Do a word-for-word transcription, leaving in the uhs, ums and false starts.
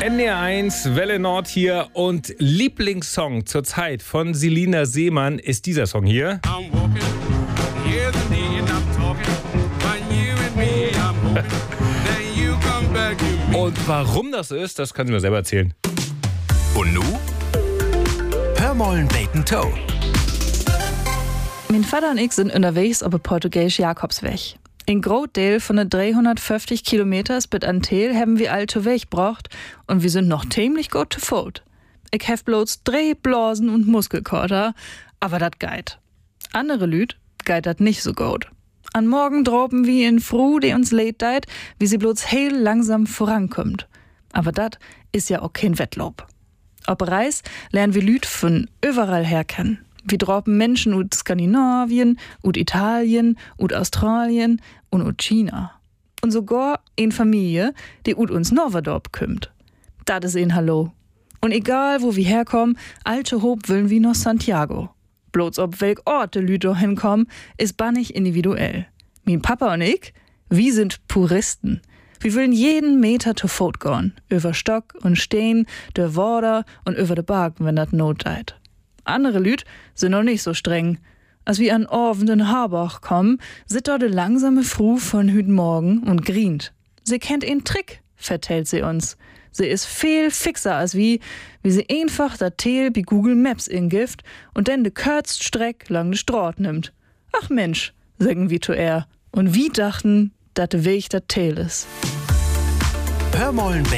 N D R eins, Welle Nord hier und Lieblingssong zurzeit von Selina Seemann ist dieser Song hier. Und warum das so ist, das kann sie mir selber erzählen. Und nu? Hör mollen Bacon Toe. Mein Vater und ich sind unterwegs auf der portugiesischen Jakobsweg. In Grootdeel von den dreihundertfünfzig Kilometers bis an Teel haben wir alte Weg gebracht und wir sind noch ziemlich gut zu Fuß. Ich hab bloß Drehblasen und Muskelkater, aber dat geit. Andere Lüd geit dat nicht so gut. An Morgen droben wir in Fru, die uns leid deit, wie sie bloß heel langsam vorankommt. Aber dat is ja auch kein Wettlob. Ob Reis lernen wir Lüd von überall her kennen. Wir droppen Menschen ut Skandinavien, ut Italien, ut Australien und ut China. Und sogar eine Familie, die ut uns Norverdorp kümmt. Dat is ein Hallo. Und egal, wo wir herkommen, alte Hob willen wir nach Santiago. Bloß ob welk Ort de Lüdo hinkommen, ist bannig individuell. Mein Papa und ich, wir sind Puristen. Wir willen jeden Meter zu Fuß gehen. Über Stock und Steen, der Wader und über de Bark, wenn dat Not deit. Andere Lüd sind noch nicht so streng. Als wir an Orven den Harbach kommen, sit dort de langsame Fru von hüt Morgen und grient. Sie kennt einen Trick, vertellt sie uns. Sie ist viel fixer als wie, wie sie einfach dat Teel bei Google Maps ingift und dann de kürzt Streck lang de Straat nimmt. Ach Mensch, sagen wir zu er. Und wie dachten, dat de Weg dat Teel is. Hör mollen